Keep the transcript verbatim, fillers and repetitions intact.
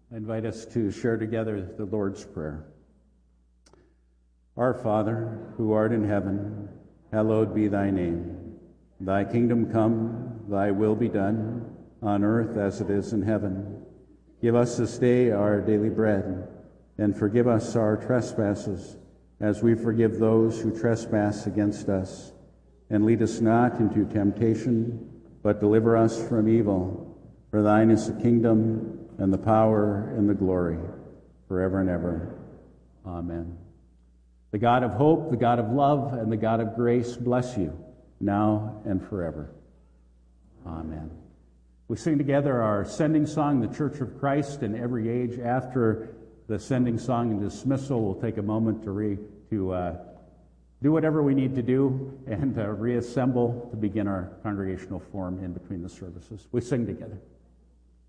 I invite us to share together the Lord's Prayer. Our Father, who art in heaven, hallowed be thy name. Thy kingdom come, thy will be done, on earth as it is in heaven. Give us this day our daily bread, and forgive us our trespasses, as we forgive those who trespass against us. And lead us not into temptation, but deliver us from evil. For thine is the kingdom, and the power, and the glory, forever and ever. Amen. The God of hope, the God of love, and the God of grace bless you, now and forever. Amen. We sing together our sending song, The Church of Christ in Every Age. After the sending song and dismissal, we'll take a moment to, re, to uh, do whatever we need to do and uh, reassemble to begin our congregational form in between the services. We sing together.